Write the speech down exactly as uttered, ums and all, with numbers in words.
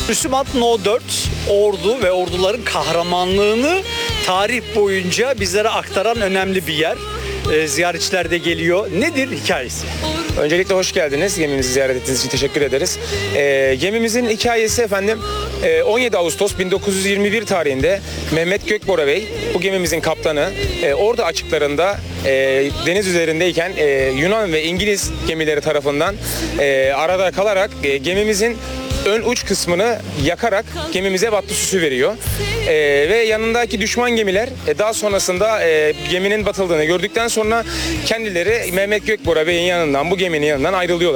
Müslüman No dört, ordu ve orduların kahramanlığını tarih boyunca bizlere aktaran önemli bir yer. Ee, ziyaretçiler de geliyor. Nedir hikayesi? Öncelikle hoş geldiniz. Gemimizi ziyaret ettiğiniz için teşekkür ederiz. E, gemimizin hikayesi efendim e, on yedi Ağustos bin dokuz yüz yirmi bir tarihinde Mehmet Gökbora Bey, bu gemimizin kaptanı, e, orada açıklarında e, deniz üzerindeyken e, Yunan ve İngiliz gemileri tarafından e, arada kalarak e, gemimizin ön uç kısmını yakarak gemimize battı süsü veriyor. Ee, ve yanındaki düşman gemiler e, daha sonrasında e, geminin batıldığını gördükten sonra kendileri Mehmet Gökbora Bey'in yanından, bu geminin yanından ayrılıyorlar.